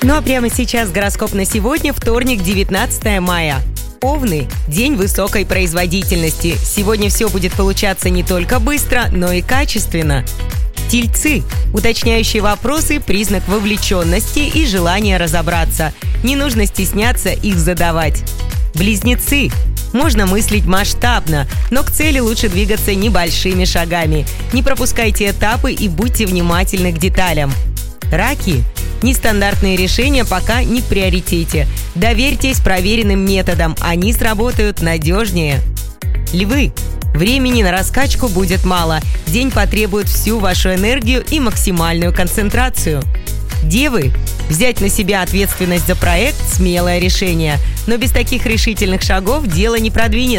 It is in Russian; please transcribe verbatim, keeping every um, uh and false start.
Ну а прямо сейчас гороскоп на сегодня, вторник, девятнадцатое мая. Овны – день высокой производительности. Сегодня все будет получаться не только быстро, но и качественно. Тельцы – уточняющие вопросы, признак вовлеченности и желания разобраться. Не нужно стесняться их задавать. Близнецы – можно мыслить масштабно, но к цели лучше двигаться небольшими шагами. Не пропускайте этапы и будьте внимательны к деталям. Раки – нестандартные решения пока не в приоритете. Доверьтесь проверенным методам, они сработают надежнее. Львы. Времени на раскачку будет мало. День потребует всю вашу энергию и максимальную концентрацию. Девы. Взять на себя ответственность за проект – смелое решение. Но без таких решительных шагов дело не продвинется.